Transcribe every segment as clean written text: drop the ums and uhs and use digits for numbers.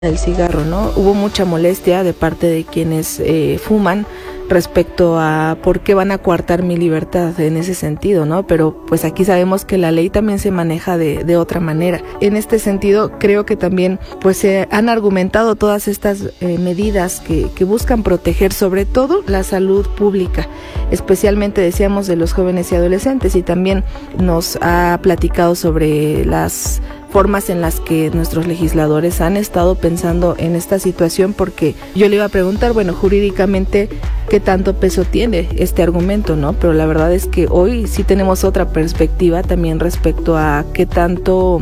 del cigarro, ¿no? Hubo mucha molestia de parte de quienes fuman respecto a por qué van a coartar mi libertad en ese sentido, ¿no? Pero pues aquí sabemos que la ley también se maneja de otra manera. En este sentido, creo que también pues se han argumentado todas estas medidas que buscan proteger sobre todo la salud pública, especialmente decíamos de los jóvenes y adolescentes, y también nos ha platicado sobre las formas en las que nuestros legisladores han estado pensando en esta situación, porque yo le iba a preguntar, bueno, jurídicamente, ¿qué tanto peso tiene este argumento, no? Pero la verdad es que hoy sí tenemos otra perspectiva también respecto a qué tanto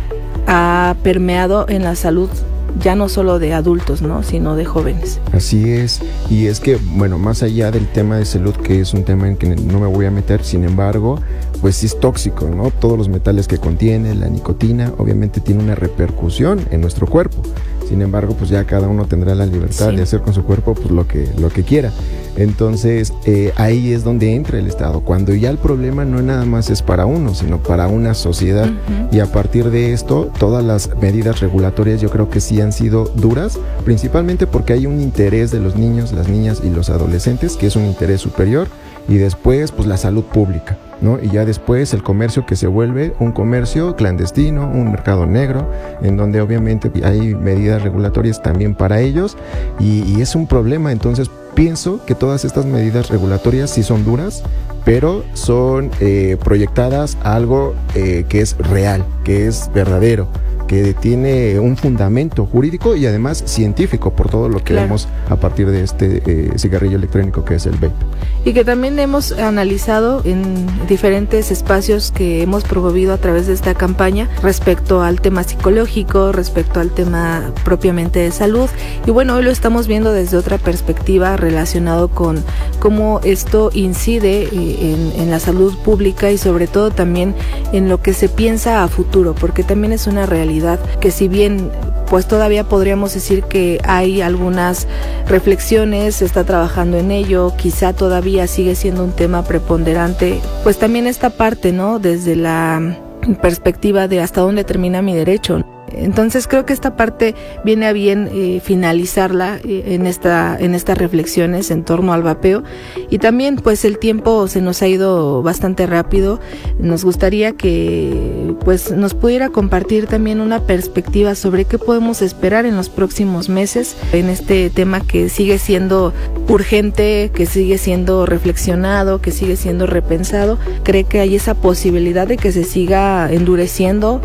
ha permeado en la salud, ya no solo de adultos, ¿no? Sino de jóvenes. Así es, y es que, bueno, más allá del tema de salud, que es un tema en que no me voy a meter, sin embargo, pues sí es tóxico, ¿no? Todos los metales que contiene, la nicotina, obviamente tiene una repercusión en nuestro cuerpo. Sin embargo, pues ya cada uno tendrá la libertad de hacer con su cuerpo pues lo que quiera. Entonces, ahí es donde entra el Estado, cuando ya el problema no nada más es para uno, sino para una sociedad. Uh-huh. Y a partir de esto, todas las medidas regulatorias yo creo que sí han sido duras, principalmente porque hay un interés de los niños, las niñas y los adolescentes, que es un interés superior, y después, pues la salud pública, ¿no? Y ya después el comercio, que se vuelve un comercio clandestino, un mercado negro, en donde obviamente hay medidas regulatorias también para ellos, y es un problema. Entonces pienso que todas estas medidas regulatorias sí son duras, pero son proyectadas a algo que es real, que es verdadero, que tiene un fundamento jurídico y además científico por todo lo que vemos a partir de este cigarrillo electrónico que es el vape. Y que también hemos analizado en diferentes espacios que hemos promovido a través de esta campaña respecto al tema psicológico, respecto al tema propiamente de salud. Y bueno, hoy lo estamos viendo desde otra perspectiva relacionado con cómo esto incide en la salud pública y sobre todo también en lo que se piensa a futuro, porque también es una realidad que si bien pues todavía podríamos decir que hay algunas reflexiones, se está trabajando en ello, quizá todavía sigue siendo un tema preponderante, pues también esta parte, ¿no? Desde la perspectiva de hasta dónde termina mi derecho. Entonces creo que esta parte viene a bien finalizarla en estas reflexiones en torno al vapeo, y también pues el tiempo se nos ha ido bastante rápido. Nos gustaría que pues nos pudiera compartir también una perspectiva sobre qué podemos esperar en los próximos meses en este tema que sigue siendo urgente, que sigue siendo reflexionado, que sigue siendo repensado. ¿Cree que hay esa posibilidad de que se siga endureciendo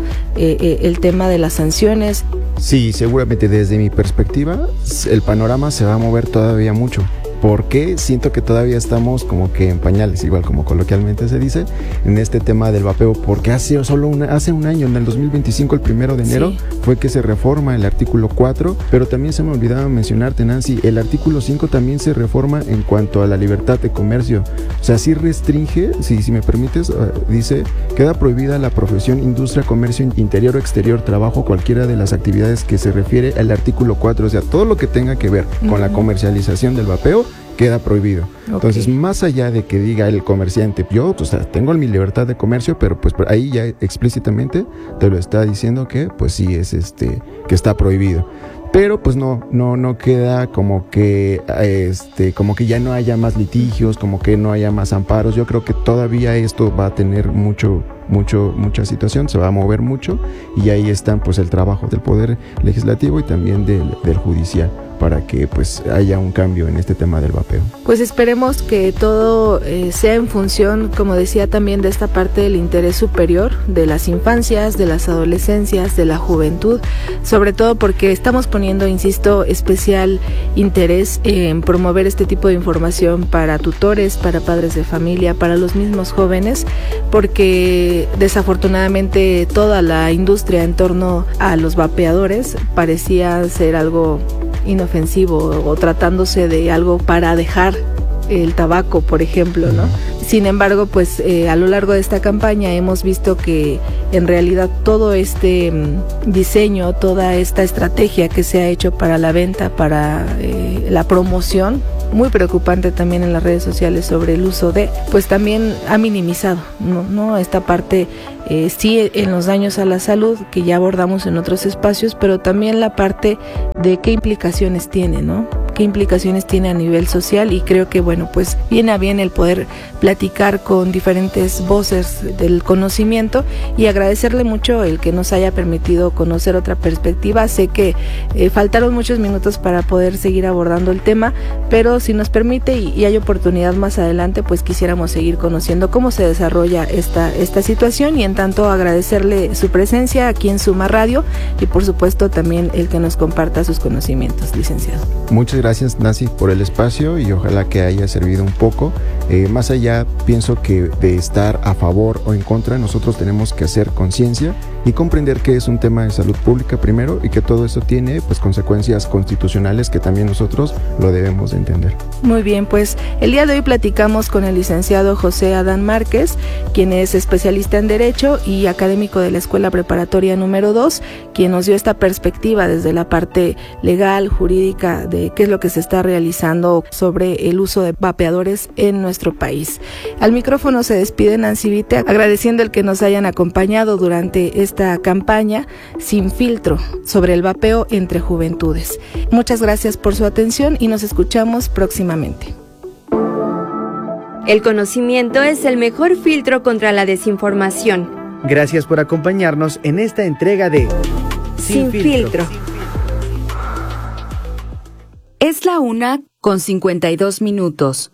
el tema de las sanciones? Sí, seguramente desde mi perspectiva el panorama se va a mover todavía mucho, porque siento que todavía estamos como que en pañales, igual como coloquialmente se dice, en este tema del vapeo, porque hace un año, en el 2025, el 1 de enero, fue que se reforma el artículo 4, pero también se me olvidaba mencionarte, Nancy, el artículo 5 también se reforma en cuanto a la libertad de comercio. O sea, sí restringe, si me permites, dice, queda prohibida la profesión, industria, comercio interior o exterior, trabajo, cualquiera de las actividades que se refiere al artículo 4, o sea, todo lo que tenga que ver con la comercialización del vapeo queda prohibido. Entonces, más allá de que diga el comerciante, yo tengo mi libertad de comercio, pero pues ahí ya explícitamente te lo está diciendo que pues sí es que está prohibido. Pero pues no queda como que ya no haya más litigios, como que no haya más amparos. Yo creo que todavía esto va a tener mucha situación, se va a mover mucho, y ahí están pues el trabajo del Poder Legislativo y también del Judicial, para que pues haya un cambio en este tema del vapeo. Pues esperemos que todo sea en función, como decía, también de esta parte del interés superior de las infancias, de las adolescencias, de la juventud, sobre todo porque estamos poniendo, insisto, especial interés en promover este tipo de información para tutores, para padres de familia, para los mismos jóvenes, porque desafortunadamente toda la industria en torno a los vapeadores parecía ser algo inofensivo o tratándose de algo para dejar el tabaco, por ejemplo, ¿no? Sin embargo, pues a lo largo de esta campaña hemos visto que en realidad todo este diseño, toda esta estrategia que se ha hecho para la venta, para la promoción, muy preocupante también en las redes sociales sobre el uso de, pues también ha minimizado, ¿no? Esta parte sí en los daños a la salud que ya abordamos en otros espacios, pero también la parte de qué implicaciones tiene, ¿no? Qué implicaciones tiene a nivel social, y creo que bueno, pues viene a bien el poder platicar con diferentes voces del conocimiento y agradecerle mucho el que nos haya permitido conocer otra perspectiva. Sé que faltaron muchos minutos para poder seguir abordando el tema, pero si nos permite y hay oportunidad más adelante, pues quisiéramos seguir conociendo cómo se desarrolla esta situación, y en tanto agradecerle su presencia aquí en Suma Radio y por supuesto también el que nos comparta sus conocimientos, licenciado. Muchas gracias, Nancy, por el espacio, y ojalá que haya servido un poco. Más allá, pienso que de estar a favor o en contra, nosotros tenemos que hacer conciencia y comprender que es un tema de salud pública primero, y que todo eso tiene pues consecuencias constitucionales que también nosotros lo debemos de entender. Muy bien, pues el día de hoy platicamos con el licenciado José Adán Márquez, quien es especialista en Derecho y académico de la Escuela Preparatoria número 2, quien nos dio esta perspectiva desde la parte legal, jurídica, de qué es lo que se está realizando sobre el uso de vapeadores en nuestro país. Al micrófono se despide Nancy Vite, agradeciendo el que nos hayan acompañado durante esta campaña Sin Filtro sobre el vapeo entre juventudes. Muchas gracias por su atención y nos escuchamos próximamente. El conocimiento es el mejor filtro contra la desinformación. Gracias por acompañarnos en esta entrega de Sin Filtro. Es la 1:52 minutos.